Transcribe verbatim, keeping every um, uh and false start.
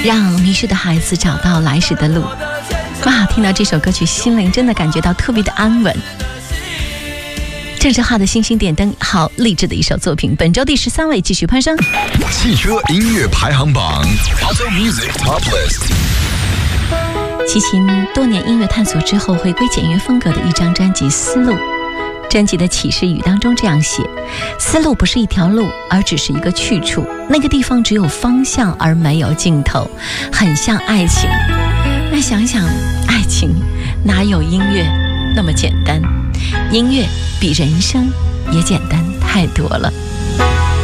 让迷失的孩子找到来时的路。哇，听到这首歌曲，心灵真的感觉到特别的安稳。郑智化的星星点灯，好励志的一首作品。本周第十三位继续攀升汽车音乐排行榜 Auto Music Top List。 齐秦多年音乐探索之后回归简约风格的一张专辑《丝路》。专辑的启示语当中这样写：丝路不是一条路，而只是一个去处，那个地方只有方向而没有尽头，很像爱情。那想想，爱情哪有音乐那么简单？音乐比人生也简单太多了。